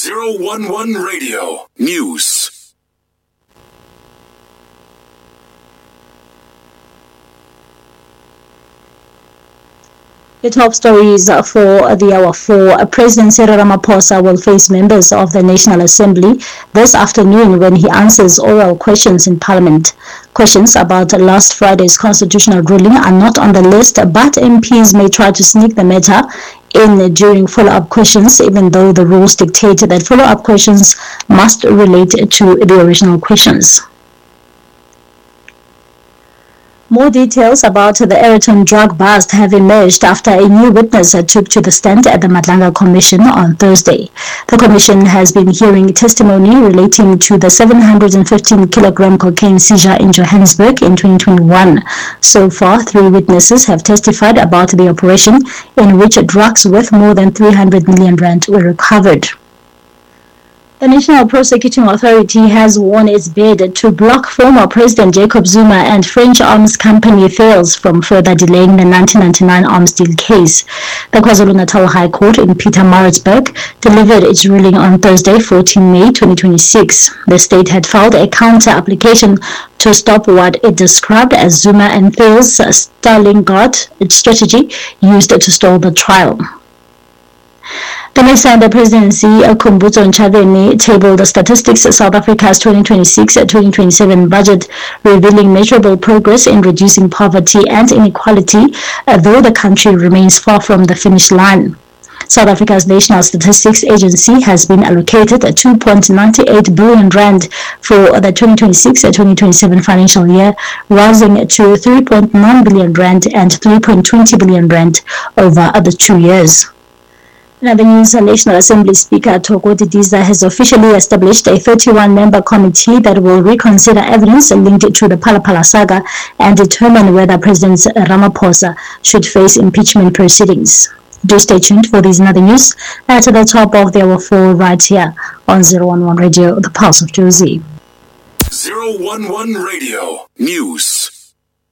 011 Radio News. The top stories for the hour 4. President Cyril Ramaphosa will face members of the National Assembly this afternoon when he answers oral questions in Parliament. Questions about last Friday's constitutional ruling are not on the list, but MPs may try to sneak the matter in during follow-up questions, even though the rules dictate that follow-up questions must relate to the original questions. More details about the Ayrton drug bust have emerged after a new witness took to the stand at the Madlanga Commission on Thursday. The commission has been hearing testimony relating to the 715-kilogram cocaine seizure in Johannesburg in 2021. So far, 3 witnesses have testified about the operation in which drugs worth more than 300 million rand were recovered. The National Prosecuting Authority has won its bid to block former President Jacob Zuma and French arms company Thales from further delaying the 1999 arms deal case. The KwaZulu-Natal High Court in Pietermaritzburg delivered its ruling on Thursday, 14 May 2026. The state had filed a counter-application to stop what it described as Zuma and Thales' Stalingrad strategy used to stall the trial. The Minister and the Presidency, Khumbudzo Ntshavheni, tabled the statistics South Africa's 2026-2027 budget, revealing measurable progress in reducing poverty and inequality, though the country remains far from the finish line. South Africa's National Statistics Agency has been allocated 2.98 billion rand for the 2026-2027 financial year, rising to 3.9 billion rand and 3.20 billion rand over the 2 years. In other news, the National Assembly Speaker Thoko Didiza has officially established a 31-member committee that will reconsider evidence linked to the Phala Phala saga and determine whether President Ramaphosa should face impeachment proceedings. Do stay tuned for these and other news at the top of the hour 4 right here on 011 Radio, the Pulse of Jozi. 011 Radio News.